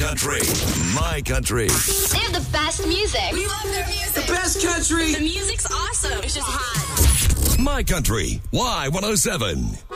country. My country. They have the best music. We love their music. The best country. The music's awesome. It's just hot. My country. Y107.